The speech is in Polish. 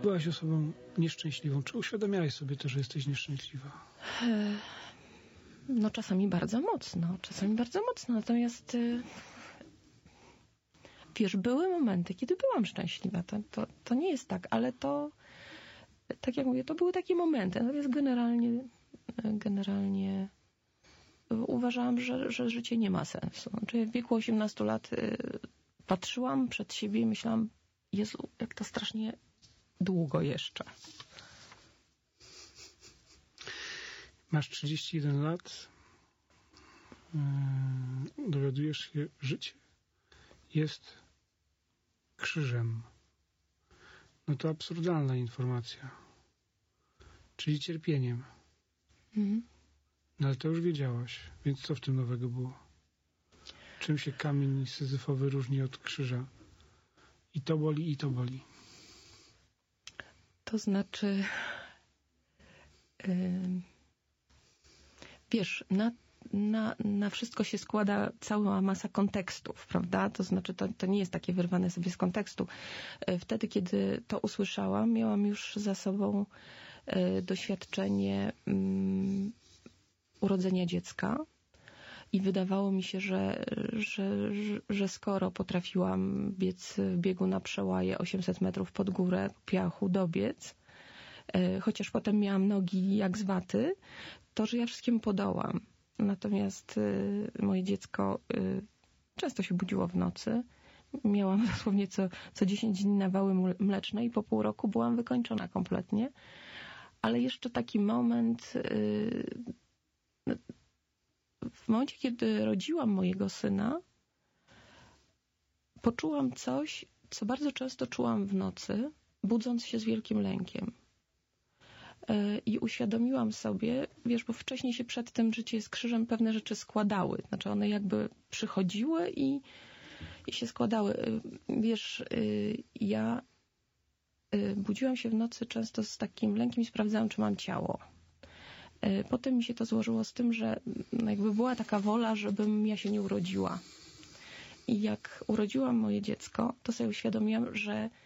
byłaś osobą nieszczęśliwą? Czy uświadamiałaś sobie to, że jesteś nieszczęśliwa? No czasami bardzo mocno. Natomiast wiesz, były momenty, kiedy byłam szczęśliwa. To nie jest tak, ale to, tak jak mówię, to były takie momenty. Natomiast generalnie uważałam, że życie nie ma sensu. Znaczy w wieku 18 lat patrzyłam przed siebie i myślałam, Jezu, jak to strasznie długo jeszcze. Masz 31 lat. Dowiadujesz się, życie jest krzyżem. No to absurdalna informacja. Czyli cierpieniem. No ale to już wiedziałaś, więc co w tym nowego było? Czym się kamień syzyfowy różni od krzyża? I to boli, i to boli. To znaczy, wiesz, na wszystko się składa cała masa kontekstów, prawda? To znaczy, to nie jest takie wyrwane sobie z kontekstu. Wtedy, kiedy to usłyszałam, miałam już za sobą doświadczenie urodzenia dziecka i wydawało mi się, że skoro potrafiłam biec w biegu na przełaje 800 metrów pod górę piachu, dobiec, chociaż potem miałam nogi jak z waty, to, że ja wszystkiemu podołam. Natomiast moje dziecko często się budziło w nocy. Miałam dosłownie co 10 dni nawały mleczne i po pół roku byłam wykończona kompletnie. Ale jeszcze taki moment, w momencie, kiedy rodziłam mojego syna, poczułam coś, co bardzo często czułam w nocy, budząc się z wielkim lękiem. I uświadomiłam sobie, wiesz, bo wcześniej się przed tym życie z krzyżem pewne rzeczy składały. Znaczy one jakby przychodziły i się składały. Wiesz, ja budziłam się w nocy często z takim lękiem i sprawdzałam, czy mam ciało. Potem mi się to złożyło z tym, że jakby była taka wola, żebym ja się nie urodziła. I jak urodziłam moje dziecko, to sobie uświadomiłam, że